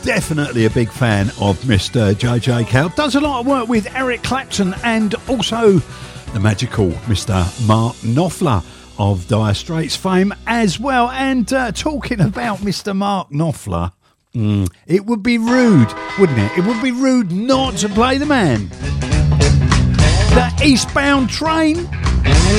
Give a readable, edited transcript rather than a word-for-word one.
definitely a big fan of Mr. JJ Cale. Does a lot of work with Eric Clapton and also the magical Mr. Mark Knopfler of Dire Straits fame as well. And talking about Mr. Mark Knopfler, it would be rude, wouldn't it? It would be rude not to play the man. The Eastbound Train.